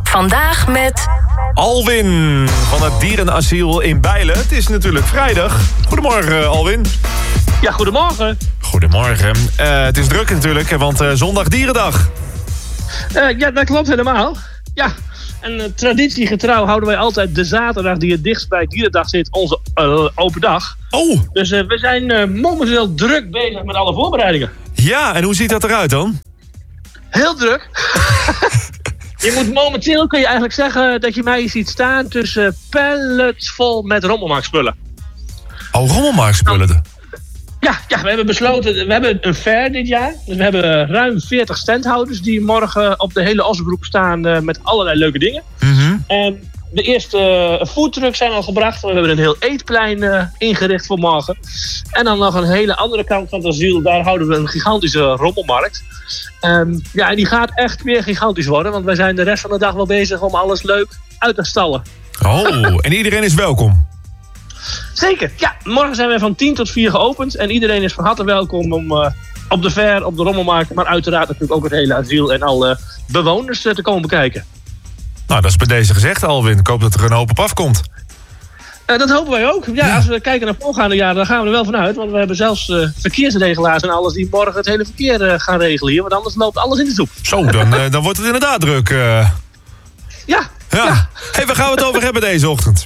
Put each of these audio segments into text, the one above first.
Vandaag met Alwin van het dierenasiel in Bijlen. Het is natuurlijk vrijdag. Goedemorgen, Alwin. Ja, goedemorgen. Goedemorgen. Het is druk natuurlijk, want zondag dierendag. Ja, dat klopt helemaal. Ja, en traditiegetrouw houden wij altijd de zaterdag die het dichtst bij Dierendag zit, onze open dag. Oh! Dus we zijn momenteel druk bezig met alle voorbereidingen. Ja, en hoe ziet dat eruit dan? Heel druk. Momenteel kun je eigenlijk zeggen dat je mij ziet staan tussen pallets vol met rommelmarktspullen. Oh, rommelmarktspullen. Ja, we hebben besloten, we hebben een fair dit jaar. Dus we hebben ruim 40 standhouders die morgen op de hele Ossenbroek staan met allerlei leuke dingen. Mm-hmm. De eerste foodtrucks zijn al gebracht. We hebben een heel eetplein ingericht voor morgen. En dan nog een hele andere kant van het asiel. Daar houden we een gigantische rommelmarkt. Ja, en die gaat echt weer gigantisch worden. Want wij zijn de rest van de dag wel bezig om alles leuk uit te stallen. Oh, en iedereen is welkom. Zeker, ja. Morgen zijn we van 10 tot 4 geopend. En iedereen is van harte welkom om op de fair, op de rommelmarkt... maar uiteraard natuurlijk ook het hele asiel en alle bewoners te komen bekijken. Nou, dat is bij deze gezegd, Alwin. Ik hoop dat er een hoop op afkomt. Dat hopen wij ook. Ja, als we kijken naar voorgaande jaren, daar gaan we er wel vanuit. Want we hebben zelfs verkeersregelaars en alles die morgen het hele verkeer gaan regelen hier. Want anders loopt alles in de soep. Zo, dan wordt het inderdaad druk. Ja. Hey, waar gaan we het over hebben deze ochtend?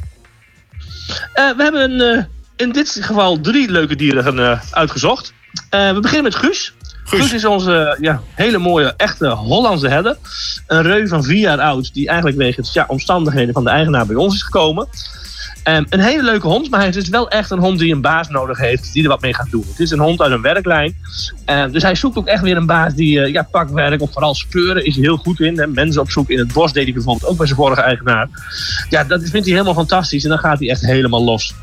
We hebben in dit geval 3 leuke dieren uitgezocht. We beginnen met Guus. Guus is onze hele mooie, echte Hollandse herder. Een reu van 4 jaar oud, die eigenlijk wegens omstandigheden van de eigenaar bij ons is gekomen. Een hele leuke hond, maar hij is dus wel echt een hond die een baas nodig heeft, die er wat mee gaat doen. Het is een hond uit een werklijn. Dus hij zoekt ook echt weer een baas die pakwerk of vooral speuren is hij heel goed in. Mensen op zoek in het bos deed hij bijvoorbeeld ook bij zijn vorige eigenaar. Ja, dat vindt hij helemaal fantastisch en dan gaat hij echt helemaal los.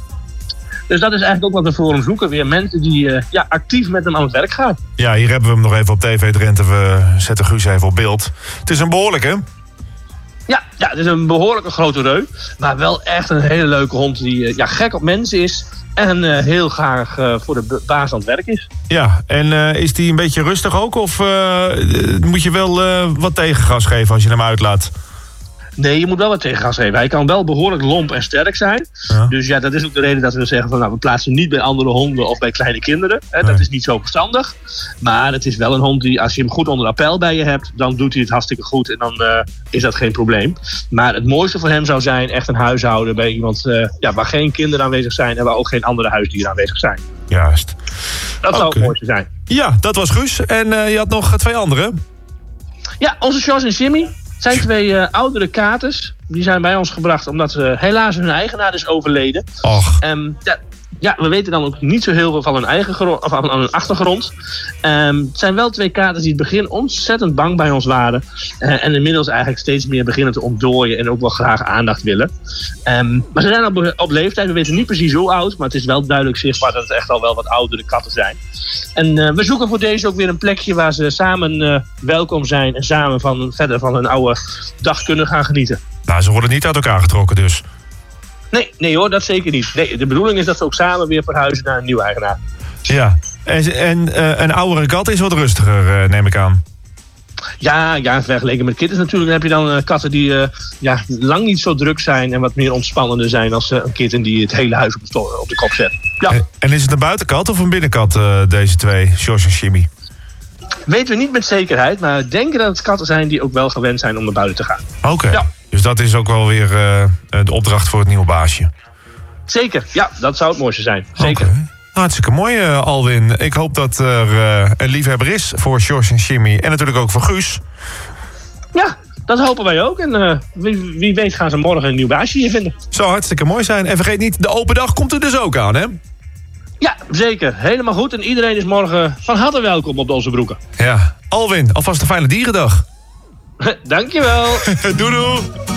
Dus dat is eigenlijk ook wat we voor hem zoeken. Weer mensen die actief met hem aan het werk gaan. Ja, hier hebben we hem nog even op TV Drenthe. We zetten Guus even op beeld. Het is een behoorlijke. Ja, het is een behoorlijke grote reu. Maar wel echt een hele leuke hond die gek op mensen is. En heel graag voor de baas aan het werk is. Ja, en is die een beetje rustig ook? Of moet je wel wat tegengas geven als je hem uitlaat? Nee, je moet wel wat tegengas geven. Hij kan wel behoorlijk lomp en sterk zijn. Ja. Dus ja, dat is ook de reden dat we zeggen van we plaatsen hem niet bij andere honden of bij kleine kinderen. Nee. Dat is niet zo verstandig. Maar het is wel een hond die, als je hem goed onder appel bij je hebt, dan doet hij het hartstikke goed en dan is dat geen probleem. Maar het mooiste voor hem zou zijn echt een huishouden bij iemand waar geen kinderen aanwezig zijn en waar ook geen andere huisdieren aanwezig zijn. Juist. Dat zou het mooiste zijn. Ja, dat was Guus. En je had nog 2 andere. Ja, onze Sjors en Jimmy. Het zijn 2 oudere katers. Die zijn bij ons gebracht omdat helaas hun eigenaar is overleden. Och. We weten dan ook niet zo heel veel van hun achtergrond. Het zijn wel 2 katers die in het begin ontzettend bang bij ons waren. En inmiddels eigenlijk steeds meer beginnen te ontdooien en ook wel graag aandacht willen. Maar ze zijn op leeftijd. We weten niet precies hoe oud. Maar het is wel duidelijk zichtbaar dat het echt al wel wat oudere katten zijn. En we zoeken voor deze ook weer een plekje waar ze samen welkom zijn. En samen verder van hun oude dag kunnen gaan genieten. Nou, ze worden niet uit elkaar getrokken dus. Nee hoor, dat zeker niet. Nee, de bedoeling is dat ze ook samen weer verhuizen naar een nieuwe eigenaar. Ja, en een oudere kat is wat rustiger, neem ik aan. Ja, vergeleken met kittens natuurlijk heb je dan katten die lang niet zo druk zijn en wat meer ontspannender zijn als een kitten die het hele huis op de kop zet. Ja. En is het een buitenkat of een binnenkat, deze 2, Sjors en Jimmy? Weten we niet met zekerheid, maar we denken dat het katten zijn die ook wel gewend zijn om naar buiten te gaan. Oké. Ja. Dus dat is ook wel weer de opdracht voor het nieuwe baasje. Zeker, ja, dat zou het mooiste zijn. Zeker. Okay. Hartstikke mooi, Alwin. Ik hoop dat er een liefhebber is voor Sjors en Jimmy. En natuurlijk ook voor Guus. Ja, dat hopen wij ook. En wie weet gaan ze morgen een nieuw baasje hier vinden. Zou hartstikke mooi zijn. En vergeet niet, de open dag komt er dus ook aan, hè? Ja, zeker. Helemaal goed. En iedereen is morgen van harte welkom op de Ossenbroeken. Ja, Alwin, alvast een fijne dierendag. Dankjewel. Doei doei.